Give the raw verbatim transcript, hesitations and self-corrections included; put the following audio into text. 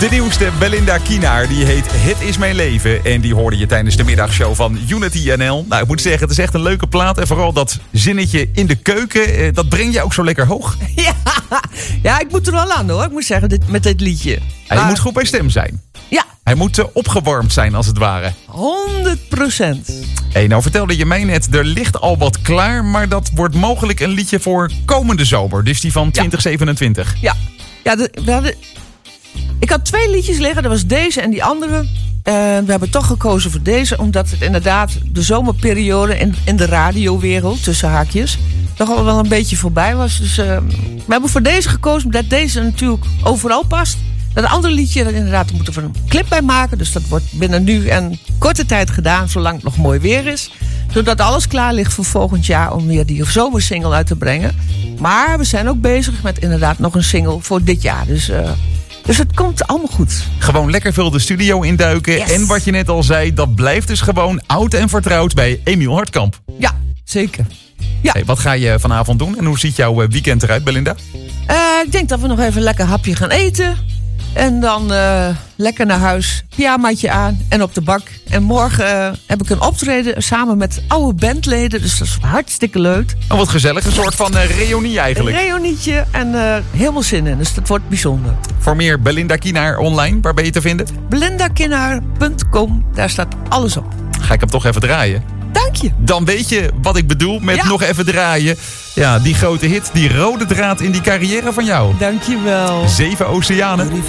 De nieuwste Belinda Kienaar, die heet Het is mijn leven. En die hoorde je tijdens de middagshow van Unity N L. Nou, ik moet zeggen, het is echt een leuke plaat. En vooral dat zinnetje in de keuken, dat brengt je ook zo lekker hoog. Ja, ja, ik moet er wel aan hoor, ik moet zeggen, dit, met dit liedje. Hij maar... moet goed bij stem zijn. Ja. Hij moet uh, opgewarmd zijn, als het ware. honderd procent. Hey, nou vertelde je mij net, er ligt al wat klaar. Maar dat wordt mogelijk een liedje voor komende zomer. Dus die van twintig zevenentwintig. Ja, ja de, we hadden... ik had twee liedjes liggen. Dat was deze en die andere. En we hebben toch gekozen voor deze. Omdat het inderdaad de zomerperiode in, in de radiowereld, tussen haakjes, toch al wel een beetje voorbij was. Dus uh, we hebben voor deze gekozen, omdat deze natuurlijk overal past. Dat andere liedje, dat inderdaad, moeten we een clip bij maken. Dus dat wordt binnen nu en korte tijd gedaan, zolang het nog mooi weer is. Zodat alles klaar ligt voor volgend jaar om weer die zomersingle uit te brengen. Maar we zijn ook bezig met inderdaad nog een single voor dit jaar. Dus, uh, dus het komt allemaal goed. Gewoon lekker veel de studio induiken. Yes. En wat je net al zei, dat blijft dus gewoon oud en vertrouwd bij Emiel Hartkamp. Ja, zeker. Ja. Hey, wat ga je vanavond doen en hoe ziet jouw weekend eruit, Belinda? Uh, ik denk dat we nog even een lekker hapje gaan eten. En dan uh, lekker naar huis, pyjamaatje aan en op de bak. En morgen uh, heb ik een optreden samen met oude bandleden. Dus dat is hartstikke leuk. Oh, wat gezellig, een soort van uh, reunie eigenlijk. Een reunietje en uh, helemaal zin in. Dus dat wordt bijzonder. Voor meer Belinda Kienaar online, waar ben je te vinden? belinda kienaar punt com, daar staat alles op. Ga ik hem toch even draaien? Dank je. Dan weet je wat ik bedoel met ja. nog even draaien. Ja, die grote hit, die rode draad in die carrière van jou. Dank je wel. Zeven oceanen.